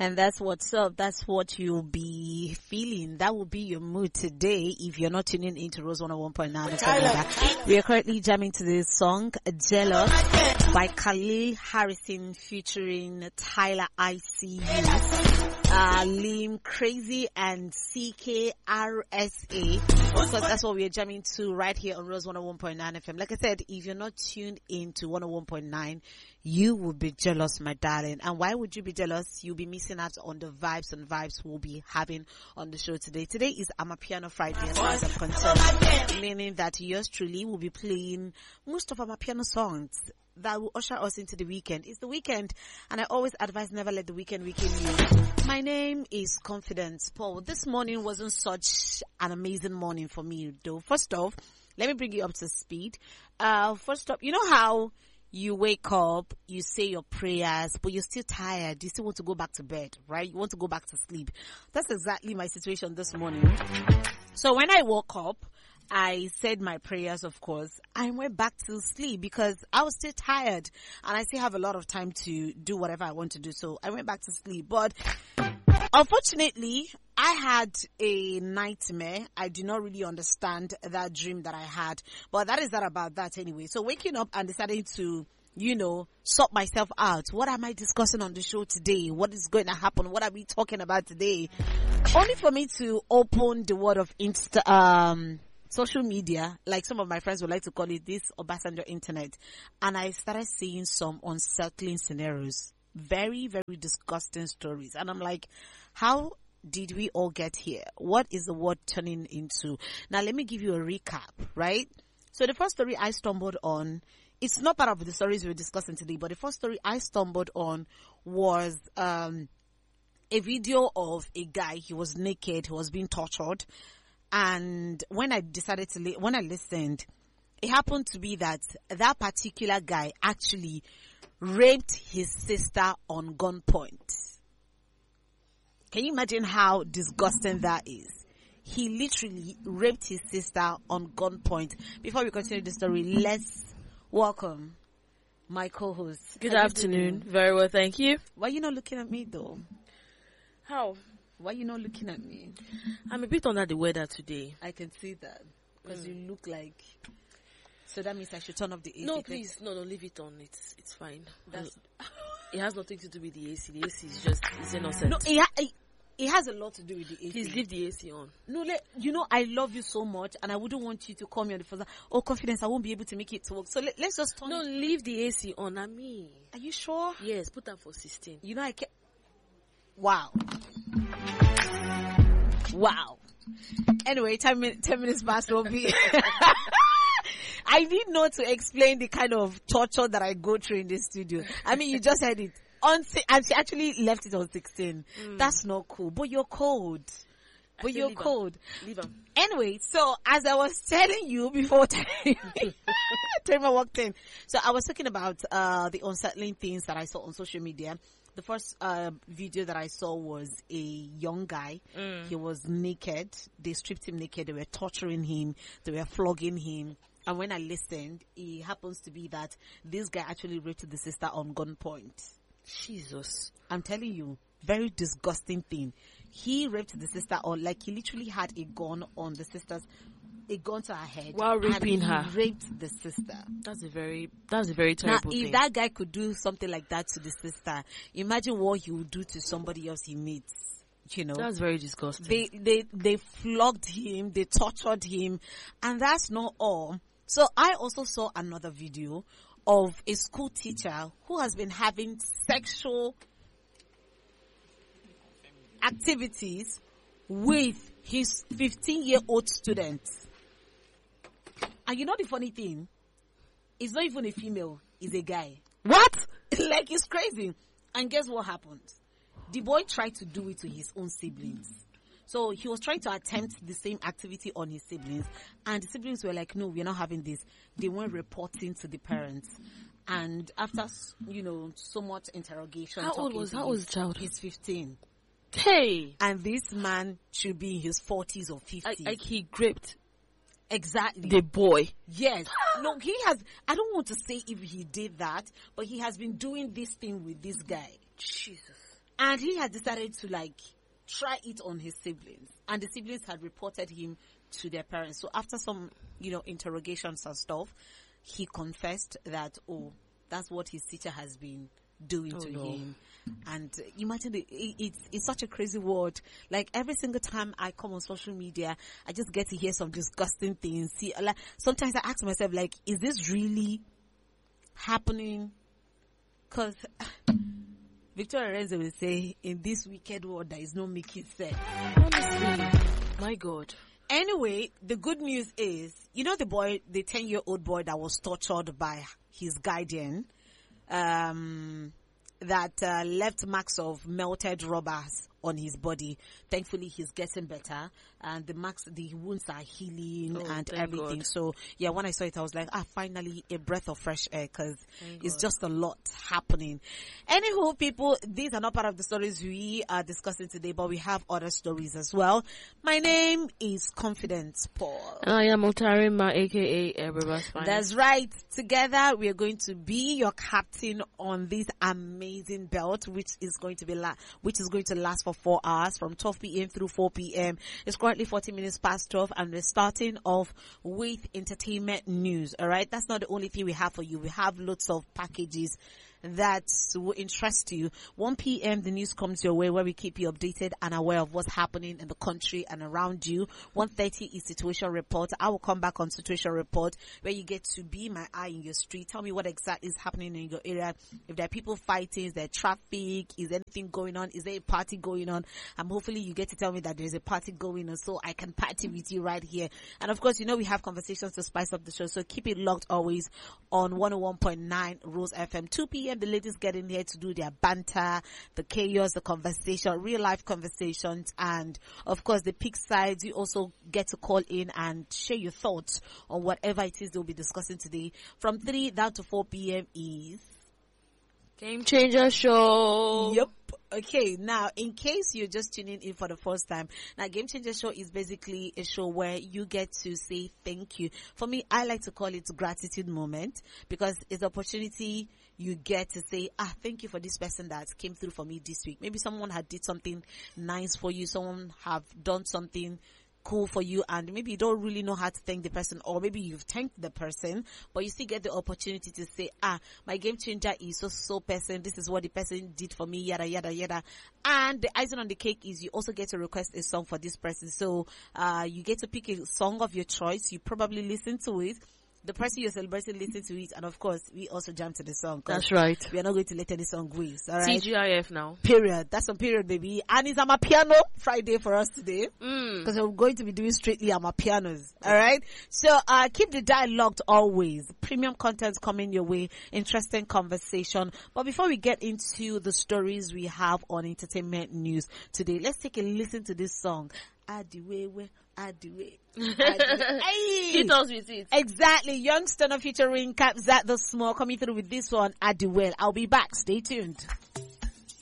And that's what's up. That's what you'll be feeling. That will be your mood today if you're not tuning into Rose 101.9. We are currently jamming to this song, Jealous, by Khalil Harrison featuring Tyler ICU, Liam Crazy and CKRSA. Because that's what we are jamming to right here on Rose 101.9 FM. Like I said, if you're not tuned into 101.9, you will be jealous, my darling. And why would you be jealous? You'll be missing out on the vibes and vibes we'll be having on the show today. Today is Amapiano Friday as far as I'm concerned, meaning that yours truly will be playing most of Amapiano songs that will usher us into the weekend. It's the weekend, and I always advise never let the weekend weaken you. My name is Confidence Paul. This morning wasn't such an amazing morning for me, though. First off, let me bring you up to speed. First off, you know how you wake up, you say your prayers, but you're still tired. You still want to go back to bed, right? You want to go back to sleep. That's exactly my situation this morning. So when I woke up, I said my prayers, of course. I went back to sleep because I was still tired and I still have a lot of time to do whatever I want to do. So I went back to sleep. But unfortunately, I had a nightmare. I do not really understand that dream that I had, but that is not about that anyway. So waking up and deciding to, sort myself out. What am I discussing on the show today? What is going to happen? What are we talking about today? Only for me to open the world of social media, like some of my friends would like to call it, this Obasanjo internet. And I started seeing some unsettling scenarios. Very, very disgusting stories. And I'm like, how did we all get here? What is the world turning into? Now, let me give you a recap, right? So the first story I stumbled on, it's not part of the stories we're discussing today, but the first story I stumbled on was a video of a guy. He was naked. He was being tortured. And when I listened, it happened to be that particular guy actually raped his sister on gunpoint. Can you imagine how disgusting that is? He literally raped his sister on gunpoint. Before we continue the story, let's welcome my co-host. Good afternoon. Very well, thank you. Why are you not looking at me though? How? Why are you not looking at me? I'm a bit under the weather today. I can see that. Because you look like... So that means I should turn off the AC? No, please. No, leave it on. It's fine. It has nothing to do with the AC. The AC is just... It's innocent. No, it has a lot to do with the AC. Please leave the AC on. No, I love you so much and I wouldn't want you to call me on the phone. Oh, Confidence, I won't be able to make it to work. So let's just turn... No, leave the AC on. I mean... Are you sure? Yes, put that for 16. I can't... Wow. Anyway, 10 minutes past will be... I need not to explain the kind of torture that I go through in this studio. I mean, you just heard it. And she actually left it on 16. That's not cool. But you're cold. Leave them. Anyway, so as I was telling you before Terima walked in. So I was talking about the unsettling things that I saw on social media. The first video that I saw was a young guy. He was naked. They stripped him naked. They were torturing him. They were flogging him. And when I listened, it happens to be that this guy actually raped the sister on gunpoint. Jesus. I'm telling you, very disgusting thing. He raped the sister he literally had a gun to her head. While raping her. He raped the sister. That's a very terrible thing. If that guy could do something like that to the sister, imagine what he would do to somebody else he meets. That's very disgusting. They flogged him, they tortured him, and that's not all. So I also saw another video of a school teacher who has been having sexual activities with his 15-year-old student. And you know the funny thing? It's not even a female, it's a guy. What? It's crazy. And guess what happened? The boy tried to do it to his own siblings. So he was trying to attempt the same activity on his siblings. And the siblings were like, no, we're not having this. They weren't reporting to the parents. And after, so much interrogation. How old was the child? He's 15. Hey! And this man should be in his 40s or 50s. Like he gripped. Exactly. The boy. Yes. No, he has, I don't want to say if he did that, but he has been doing this thing with this guy. Jesus. And he had decided to like try it on his siblings, and the siblings had reported him to their parents. So after some, interrogations and stuff, he confessed that, that's what his teacher has been doing to him. And imagine it's such a crazy world. Like every single time I come on social media, I just get to hear some disgusting things. See, like sometimes I ask myself, like, is this really happening? Because Victoria Renzo will say, in this wicked world, there is no making sense. Honestly, my God. Anyway, the good news is, the 10-year-old boy that was tortured by his guardian, that left marks of melted rubbers on his body. Thankfully, he's getting better, and the wounds are healing and everything. God. So yeah, when I saw it, I was like, finally a breath of fresh air, because it's just a lot happening. Anywho, people, these are not part of the stories we are discussing today, but we have other stories as well. My name is Confidence Paul. And I am Otarima, aka Everybody's Fine. That's right. Together, we are going to be your captain on this amazing belt, which is going to last for 4 hours from 12 p.m. through 4 p.m. It's currently 40 minutes past 12, and we're starting off with entertainment news. All right. That's not the only thing we have for you. We have lots of packages that will interest you. 1 p.m. the news comes your way, where we keep you updated and aware of what's happening in the country and around you. 1:30 is situation report. I will come back on situation report, where you get to be my eye in your street. Tell me what exactly is happening in your area. If there are people fighting, is there traffic, is anything going on, is there a party going on? Hopefully you get to tell me that there's a party going on, so I can party with you right here. And of course, we have conversations to spice up the show, so keep it locked always on 101.9 Rose FM. 2 p.m. the ladies get in here to do their banter, the chaos, the conversation, real life conversations, and of course the peak sides. You also get to call in and share your thoughts on whatever it is they'll be discussing today. From 3 down to 4 p.m. is Game Changer Show. Yep. Okay, now in case you're just tuning in for the first time, now Game Changer Show is basically a show where you get to say thank you. For me, I like to call it gratitude moment, because it's an opportunity you get to say, thank you for this person that came through for me this week. Maybe someone had did something nice for you, someone have done something cool for you, and maybe you don't really know how to thank the person, or maybe you've thanked the person, but you still get the opportunity to say, my game changer is so person, this is what the person did for me, yada yada yada. And the icing on the cake is you also get to request a song for this person. So you get to pick a song of your choice. You probably listen to it, the person you're celebrating listen to it, and of course we also jam to the song. That's right. We are not going to let any song waste. All right. TGIF now. Period. That's a period, baby. And it's Amapiano Friday for us today, because we're going to be doing strictly Amapianos. All right. So keep the dial locked always. Premium content coming your way. Interesting conversation. But before we get into the stories we have on entertainment news today, let's take a listen to this song. Adiwewe, Adiwe. Hit us with it. Exactly. Youngster featuring Capzat the Small coming through with this one, Adiwell. I'll be back. Stay tuned.